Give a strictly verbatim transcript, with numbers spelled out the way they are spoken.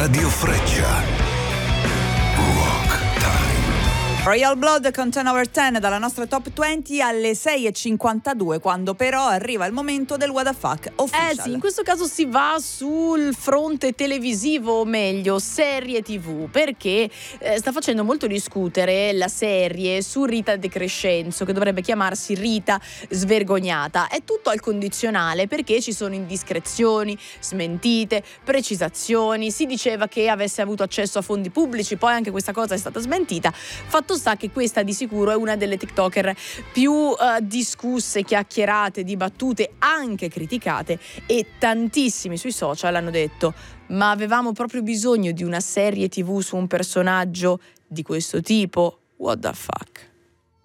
Radio Freccia. Rock Time. Royal Blood con ten over ten dalla nostra top venti alle sei e cinquantadue, quando però arriva il momento del What the Fuck Official. Eh sì, in questo caso si va sul fronte televisivo, o meglio serie tivù, perché eh, sta facendo molto discutere la serie su Rita De Crescenzo, che dovrebbe chiamarsi Rita Svergognata. È tutto al condizionale, perché ci sono indiscrezioni, smentite, precisazioni. Si diceva che avesse avuto accesso a fondi pubblici, poi anche questa cosa è stata smentita. Fatto sta che questa di sicuro è una delle TikToker più uh, discusse, chiacchierate, dibattute, anche criticate, e tantissimi sui social hanno detto: ma avevamo proprio bisogno di una serie tivù su un personaggio di questo tipo? What the fuck?